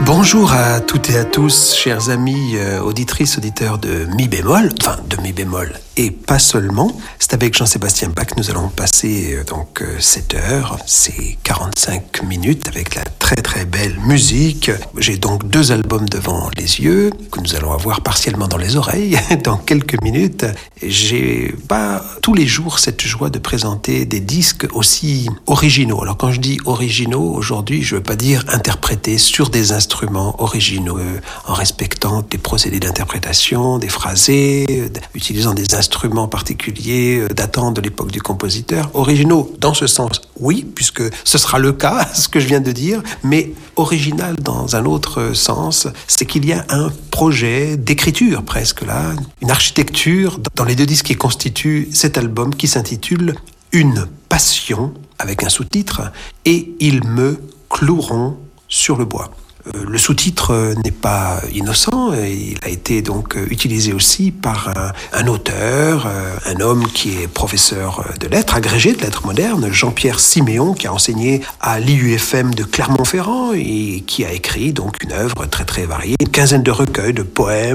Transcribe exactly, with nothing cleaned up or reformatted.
Bonjour à toutes et à tous, chers amis euh, auditrices, auditeurs de Mi bémol, enfin de Mi bémol, et pas seulement. C'est avec Jean-Sébastien Bach que nous allons passer euh, donc euh, sept heures, c'est quarante-cinq minutes avec la très très belle musique. J'ai donc deux albums devant les yeux que nous allons avoir partiellement dans les oreilles dans quelques minutes. J'ai pas tous les jours cette joie de présenter des disques aussi originaux. Alors quand je dis originaux aujourd'hui, je veux pas dire interprétés sur des instruments originaux, euh, en respectant des procédés d'interprétation, des phrasés, euh, utilisant des instruments particuliers euh, datant de l'époque du compositeur. Originaux dans ce sens, oui, puisque ce sera le cas, ce que je viens de dire, mais original dans un autre sens, c'est qu'il y a un projet d'écriture presque là, une architecture dans les deux disques qui constituent cet album qui s'intitule « Une passion » avec un sous-titre « Et ils me cloueront sur le bois ». Le sous-titre n'est pas innocent, il a été donc utilisé aussi par un, un auteur, un homme qui est professeur de lettres, agrégé de lettres modernes, Jean-Pierre Siméon, qui a enseigné à l'I U F M de Clermont-Ferrand et qui a écrit donc une œuvre très très variée, une quinzaine de recueils de poèmes,